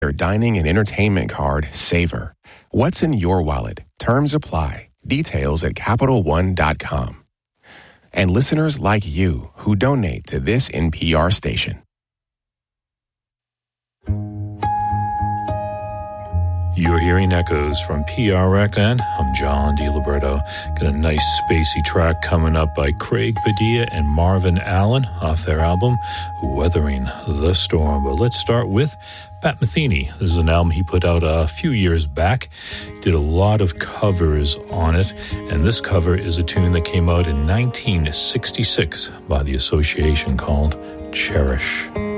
Your dining and entertainment card, Savor. What's in your wallet? Terms apply. Details at CapitalOne.com. And listeners like you who donate to this NPR station. You're hearing echoes from PRXN. I'm John DiLiberto. Got a nice spacey track coming up by Craig Padilla and Marvin Allen off their album, Weathering the Storm. But let's start with Pat Metheny. This is an album he put out a few years back. Did a lot of covers on it, and this cover is a tune that came out in 1966 by the Association called Cherish.